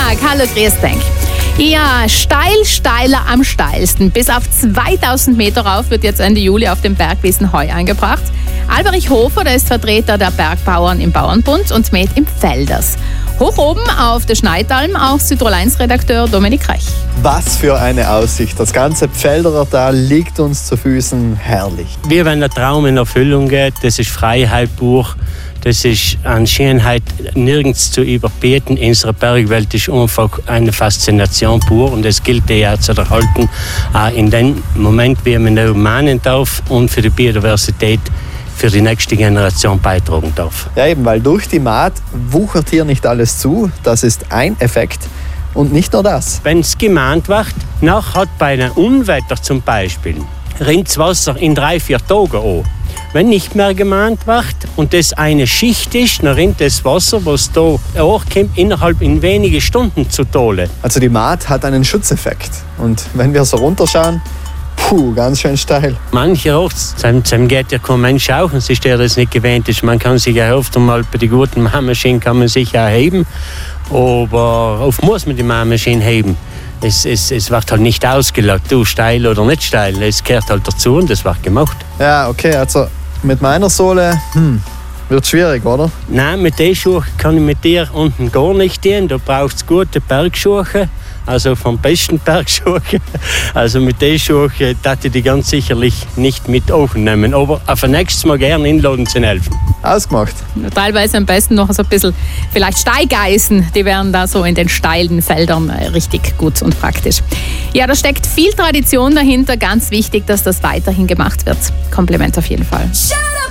Tag, hallo, grüß dich. Ja, steiler am steilsten. Bis auf 2000 Meter rauf wird jetzt Ende Juli auf dem Bergwiesen Heu angebracht. Alberich Hofer, der ist Vertreter der Bergbauern im Bauernbund und mäht im Felders. Hoch oben auf der Schneidalm auch Südtirol 1 Redakteur Dominik Rech. Was für eine Aussicht. Das ganze Pfälderertal liegt uns zu Füßen, herrlich. Wie wenn der Traum in Erfüllung geht, das ist Freiheit pur. Das ist an Schönheit nirgends zu überbieten. Unsere Bergwelt ist einfach eine Faszination pur und es gilt ja zu erhalten, in dem Moment, wie man auch mahnen darf und für die Biodiversität für die nächste Generation beitragen darf. Ja eben, weil durch die Maat wuchert hier nicht alles zu. Das ist ein Effekt. Und nicht nur das. Wenn es gemahnt wird, nachher hat bei einem Unwetter zum Beispiel, rinnt das Wasser in 3-4 Tagen an. Wenn nicht mehr gemahnt wird und das eine Schicht ist, dann rinnt das Wasser, was da hochkommt, innerhalb in wenige Stunden zu Tole. Also die Maat hat einen Schutzeffekt. Und wenn wir so runterschauen, ganz schön steil. Mancherorts geht ja kein Mensch auch und sich der das nicht gewöhnt ist. Man kann sich ja oft einmal bei den guten Mähmaschinen kann man sich ja heben, aber oft muss man die Mähmaschine heben. Es wird halt nicht ausgelagt, du steil oder nicht steil. Es gehört halt dazu und das wird gemacht. Ja, okay, also mit meiner Sohle wird schwierig, oder? Nein, mit den Schuhen kann ich mit dir unten gar nicht gehen. Da braucht es gute Bergschuhe, also vom besten Bergschuhe. Also mit den Schuhen darf ich die ganz sicherlich nicht mit aufnehmen. Aber auf ein nächstes Mal gerne inladen zu helfen. Ausgemacht. Teilweise am besten noch so ein bisschen, vielleicht Steigeisen, die wären da so in den steilen Feldern richtig gut und praktisch. Ja, da steckt viel Tradition dahinter, ganz wichtig, dass das weiterhin gemacht wird. Kompliment auf jeden Fall.